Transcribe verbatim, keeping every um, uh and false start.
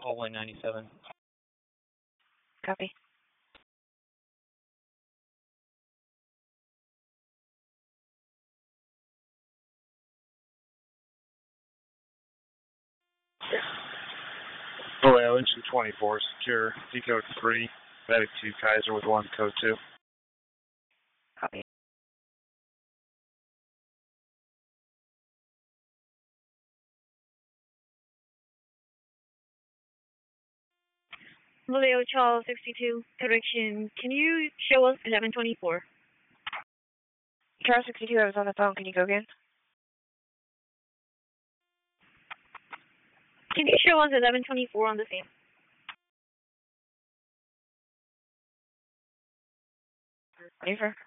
hallway ninety-seven. Copy. Hallway O N two twenty-four, secure. Decode three, medic two, Kaiser with one, code two. Copy. Vallejo Charles sixty-two, correction. Can you show us eleven twenty-four? Charles sixty-two, I was on the phone. Can you go again? Can you show us eleven twenty-four on the scene? Reefer.